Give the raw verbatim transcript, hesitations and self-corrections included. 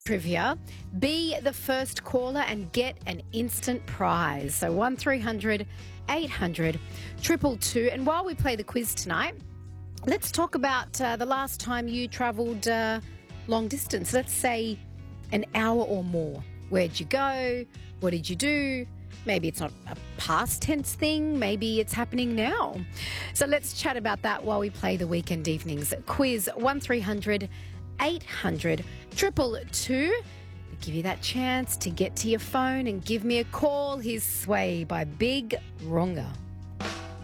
Trivia. Be the first caller and get an instant prize. So one three hundred eight hundred two two two. And while we play the quiz tonight, let's talk about uh, the last time you travelled uh, long distance. Let's say an hour or more. Where'd you go? What did you do? Maybe it's not a past tense thing. Maybe it's happening now. So let's chat about that while we play the weekend evenings quiz. one three hundred eight hundred two two two. Give you that chance to get to your phone and give me a call. Here's Sway by Big Ronga.